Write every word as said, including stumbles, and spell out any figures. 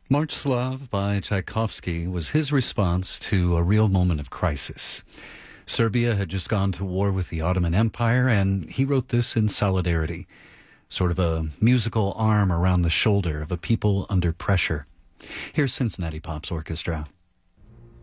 March Slav by Tchaikovsky was his response to a real moment of crisis. Serbia had just gone to war with the Ottoman Empire, and he wrote this in solidarity, sort of a musical arm around the shoulder of a people under pressure. Here's Cincinnati Pops Orchestra.